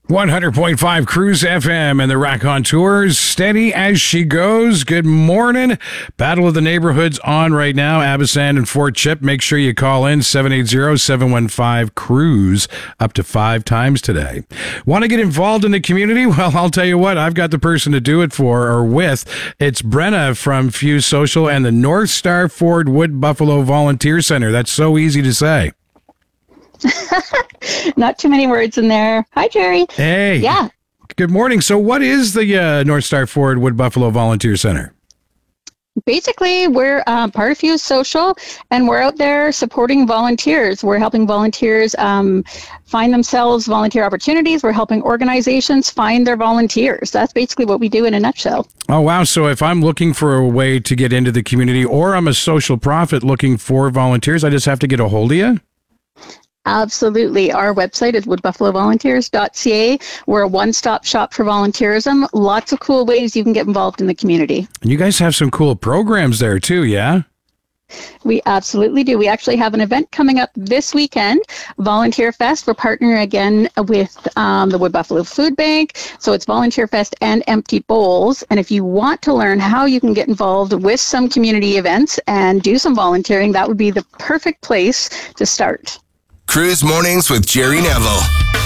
100.5 Cruise FM and the Raconteurs, steady as she goes. Good morning. Battle of the Neighborhoods on right now. Abasand and Fort Chip. Make sure you call in 780-715-CRUISE up to 5 times today. Want to get involved in the community? Well, I'll tell you what, I've got the person to do it for or with. It's Brenna from Fuse Social and the North Star Ford Wood Buffalo Volunteer Center. That's so easy to say. Not too many words in there. Hi, Jerry. Hey. Yeah. Good morning. So what is the North Star Ford Wood Buffalo Volunteer Center? Basically, we're part of Fuse Social, and we're out there supporting volunteers. We're helping volunteers find themselves volunteer opportunities. We're helping organizations find their volunteers. That's basically what we do in a nutshell. Oh, wow. So if I'm looking for a way to get into the community, or I'm a social profit looking for volunteers, I just have to get a hold of you? Absolutely. Our website is woodbuffalovolunteers.ca. We're a one-stop shop for volunteerism. Lots of cool ways you can get involved in the community. And you guys have some cool programs there too, yeah? We absolutely do. We actually have an event coming up this weekend, Volunteer Fest. We're partnering again with the Wood Buffalo Food Bank. So it's Volunteer Fest and Empty Bowls. And if you want to learn how you can get involved with some community events and do some volunteering, that would be the perfect place to start. Cruise Mornings with Jerry Neville.